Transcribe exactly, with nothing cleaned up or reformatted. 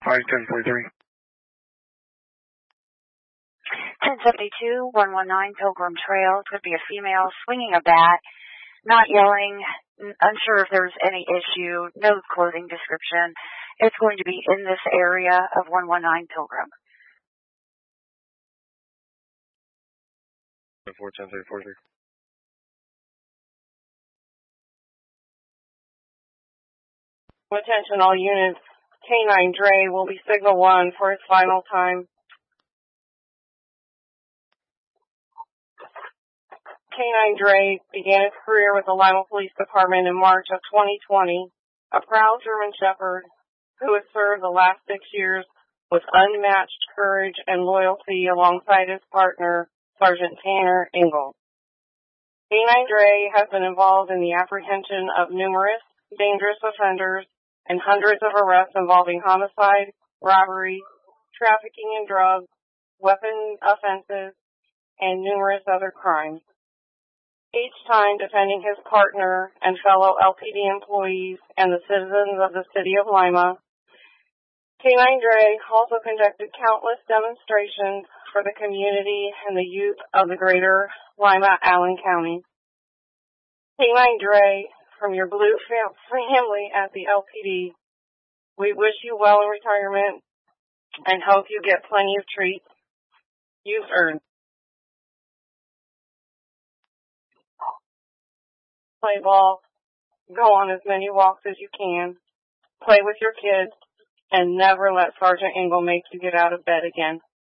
five ten forty-three. ten seventy-two, one one nine Pilgrim Trail. Could be a female swinging a bat, not yelling, unsure if there's any issue, no clothing description. It's going to be in this area of one one nine Pilgrim. four ten forty-three. Attention all units, K nine Dre will be signal one for his final time. K nine Dre began his career with the Lima Police Department in March of twenty twenty, a proud German Shepherd who has served the last six years with unmatched courage and loyalty alongside his partner, Sergeant Tanner Engel. K nine Dre has been involved in the apprehension of numerous dangerous offenders and hundreds of arrests involving homicide, robbery, trafficking in drugs, weapon offenses, and numerous other crimes. Each time defending his partner and fellow L P D employees and the citizens of the city of Lima, K nine Dre also conducted countless demonstrations for the community and the youth of the greater Lima-Allen County. K nine Dre, from your blue family at the L P D, we wish you well in retirement and hope you get plenty of treats you've earned. Play ball, go on as many walks as you can, play with your kids, and never let Sergeant Engel make you get out of bed again.